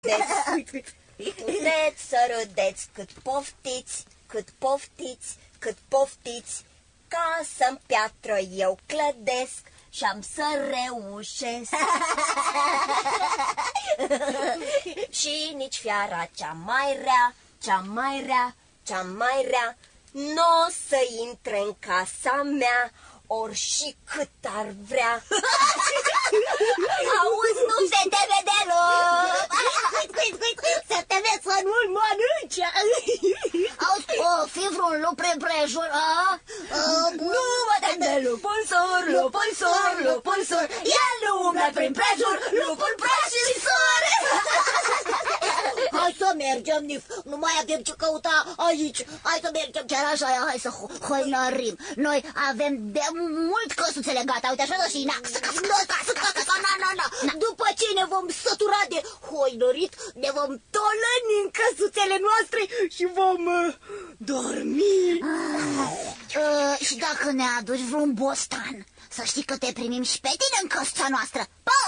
Puteți să râdeți cât poftiți, cât poftiți, cât poftiți. Casă-n piatră eu clădesc și am să reușesc. Și nici fiara cea mai rea, cea mai rea, cea mai rea n-o să intre în casa mea, ori și cât ar vrea. Auzi, nu se teme deloc. Se teme să nu-l mănânce. Auzi, o fi vreun lup prin prejur, a? Nu mă tem de lupul sur, lupul sur, lupul sur. El nu umblă prin prejur, lupul prăjitor. Hai să mergem, Nif, nu mai avem ce căuta aici. Hai să mergem chiar așa, hai să hoinărim. Noi avem de mult căsuțele gata, uite așa și după ce ne vom sătura de hoinărit, ne vom tolăni în căsuțele noastre și vom dormi. Și dacă ne aduci vreun bostan, să știi că te primim și pe tine în căsuța noastră. Pa!